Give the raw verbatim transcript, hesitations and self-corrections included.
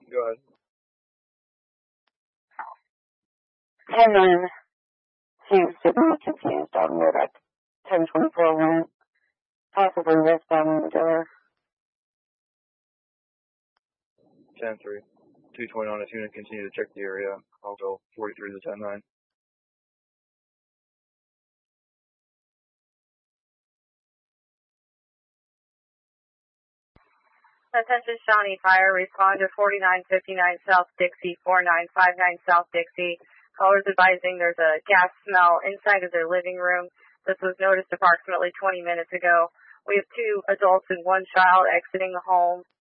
Go ahead. And then seems to be confused on where that ten twenty-four went. Possibly westbound the door. ten three. two twenty on a tune and continue to check the area. I'll go forty-three to ten nine. Attention Shawnee Fire, respond to forty-nine fifty-nine South Dixie, forty-nine fifty-nine South Dixie. Callers advising there's a gas smell inside of their living room. This was noticed approximately twenty minutes ago. We have two adults and one child exiting the home.